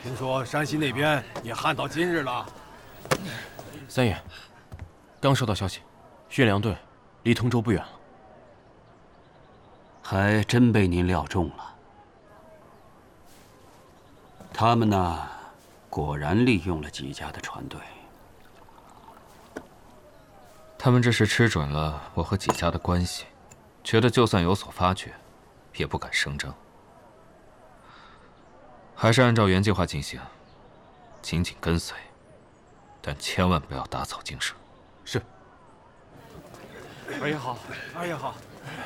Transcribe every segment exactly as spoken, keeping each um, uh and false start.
听说山西那边也旱到今日了。 三爷，刚收到消息，运粮队离通州不远了。 还真被您料中了。他们呢，果然利用了几家的船队。 他们这是吃准了我和几家的关系，觉得就算有所发觉，也不敢声张。还是按照原计划进行，紧紧跟随，但千万不要打草惊蛇。 是。 二爷好， 二爷好。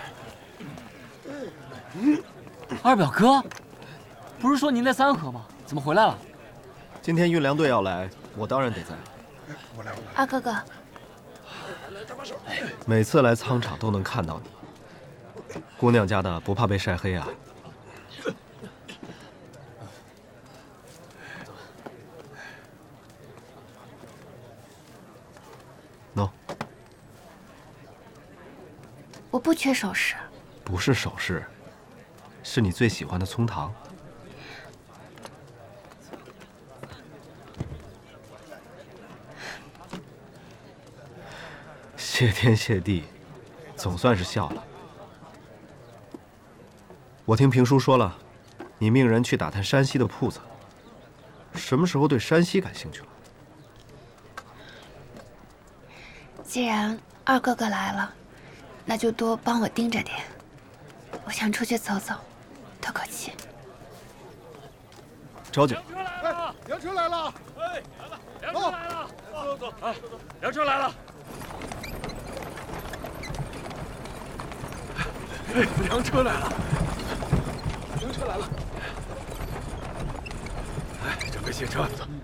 二表哥，不是说您在三河吗？怎么回来了？ 今天运粮队要来，我当然得在。 二哥哥， 每次来仓场都能看到你，姑娘家的不怕被晒黑啊？喏， 我不缺首饰。 不是首饰，是你最喜欢的葱糖。谢天谢地，总算是笑了。我听评书说了，你命人去打探山西的铺子，什么时候对山西感兴趣了？ 既然二哥哥来了，那就多帮我盯着点。我想出去走走，透口气。 昭景， 哎，粮车来了！哎，来了，粮车来了！走走，哎，粮车来了！哎，粮车来了！粮车来了！哎，准备卸车，走。